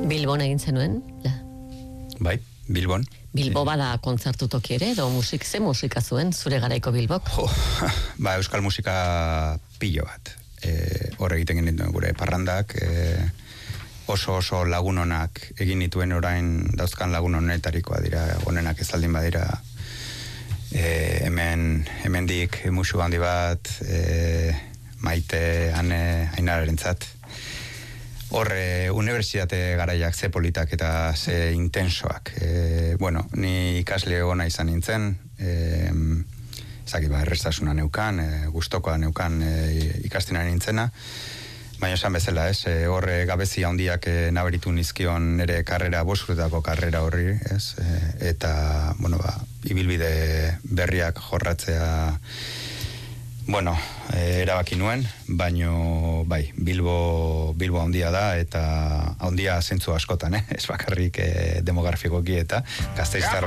Bilbon egin zenuen? Bai, Bilbon. Bilbo bada kontzertu toki ere, edo ze musika zuen, zure garaiko Bilbok? Euskal musika pilo bat. Hor egiten genituen gure parrandak, oso lagunonak egin dituen orain dauzkan lagun honetarikoa dira, honenak ez aldin badira, hemendik musu handi bat, Maite, Ane, Ainararentzat. Horre, unibertsitate garaiak ze politak eta ze intensoak. Ni ikasle ona izan nintzen, errestasuna neukan, gustokoa neukan ikastena nintzena, baina esan bezala, horre gabezia handiak nabaritu nizkion nire karrera, bosurutako karrera horri, eta, ibilbide berriak jorratzea, erabaki nuen, baino, bai, Bilbo handia da, eta handia zentzu askotan, ez bakarrik demografikoki eta Gasteiztar